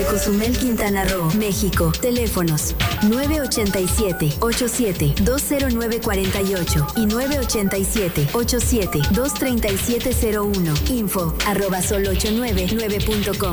Cozumel, Quintana Roo, México. Teléfonos 987-87-20948 y 987-87-23701. info@sol899.com.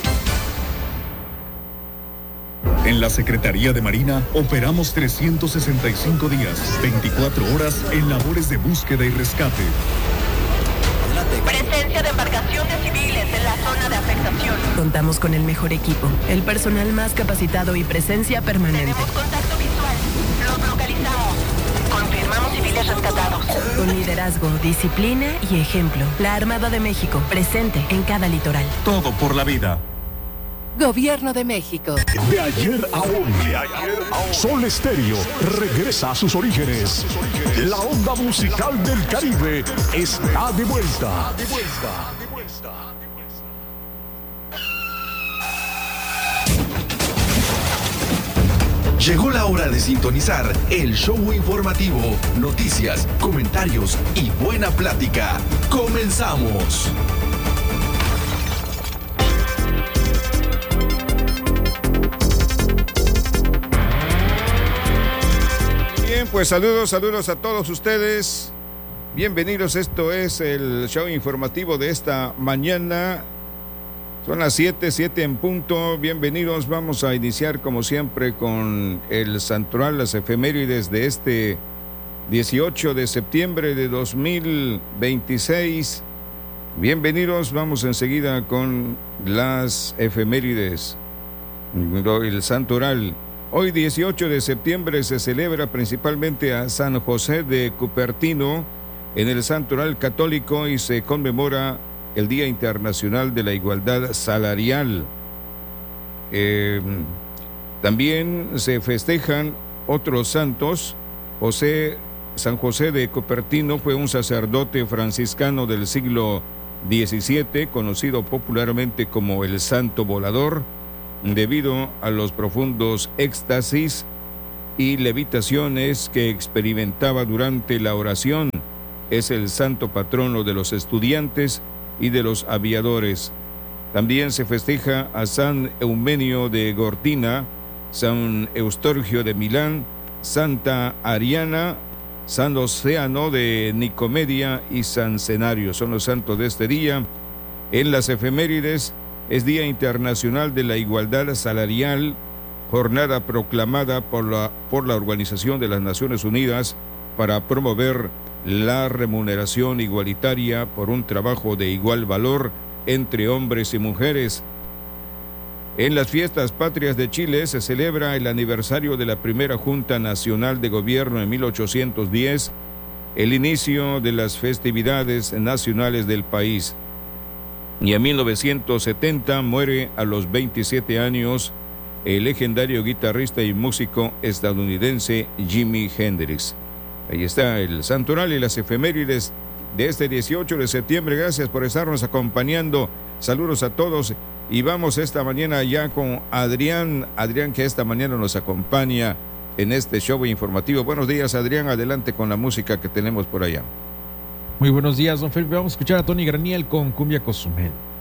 En la Secretaría de Marina operamos 365 días, 24 horas en labores de búsqueda y rescate. Presencia de embarcaciones civiles en la zona de afectación. Contamos con el mejor equipo, el personal más capacitado y presencia permanente. Tenemos contacto visual. Los localizamos. Confirmamos civiles rescatados. Con liderazgo, disciplina y ejemplo. La Armada de México, presente en cada litoral. Todo por la vida. Gobierno de México. De ayer a hoy. Sol Estéreo regresa a sus orígenes. La onda musical del Caribe está de vuelta. Llegó la hora de sintonizar el show informativo, noticias, comentarios y buena plática. ¡Comenzamos! Bien, pues saludos a todos ustedes. Bienvenidos, esto es el show informativo de esta mañana. Son las 7 en punto. Bienvenidos, vamos a iniciar como siempre con el santoral, las efemérides de este 18 de septiembre de 2026. Bienvenidos, vamos enseguida con las efemérides. El santoral. Hoy 18 de septiembre se celebra principalmente a San José de Cupertino en el santoral católico y se conmemora el Día Internacional de la Igualdad Salarial. También se festejan otros santos. San José de Cupertino fue un sacerdote franciscano del siglo XVII, conocido popularmente como el Santo Volador, debido a los profundos éxtasis y levitaciones que experimentaba durante la oración. Es el santo patrono de los estudiantes y de los aviadores. También se festeja a San Eumenio de Gortina, San Eustorgio de Milán, Santa Ariana, San Océano de Nicomedia y San Cenario. Son los santos de este día. En las efemérides es Día Internacional de la Igualdad Salarial, jornada proclamada por la Organización de las Naciones Unidas para promover la remuneración igualitaria por un trabajo de igual valor entre hombres y mujeres. En las fiestas patrias de Chile se celebra el aniversario de la primera Junta Nacional de Gobierno en 1810, el inicio de las festividades nacionales del país. Y en 1970 muere a los 27 años el legendario guitarrista y músico estadounidense Jimi Hendrix. Ahí está el santoral y las efemérides de este 18 de septiembre. Gracias por estarnos acompañando. Saludos a todos. Y vamos esta mañana ya con Adrián, que esta mañana nos acompaña en este show informativo. Buenos días, Adrián. Adelante con la música que tenemos por allá. Muy buenos días, don Felipe. Vamos a escuchar a Tony Graniel con Cumbia Cozumel.